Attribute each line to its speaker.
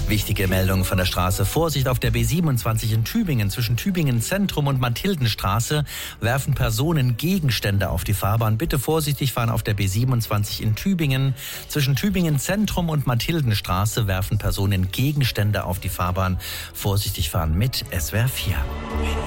Speaker 1: Wichtige Meldung von der Straße. Vorsicht auf der B27 in Tübingen. Zwischen Tübingen Zentrum und Mathildenstraße werfen Personen Gegenstände auf die Fahrbahn. Bitte vorsichtig fahren auf der B27 in Tübingen. Zwischen Tübingen Zentrum und Mathildenstraße werfen Personen Gegenstände auf die Fahrbahn. Vorsichtig fahren mit SWR 4.